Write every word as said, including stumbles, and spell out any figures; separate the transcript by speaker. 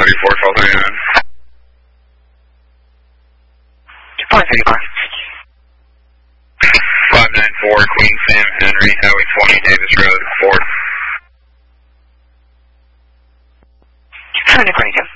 Speaker 1: thirty-four, twelve thirty-nine.
Speaker 2: four thirty-four.
Speaker 1: five ninety-four, Queen Sam Henry, Highway twenty, Davis Road, Ford.
Speaker 2: seven twenty-two.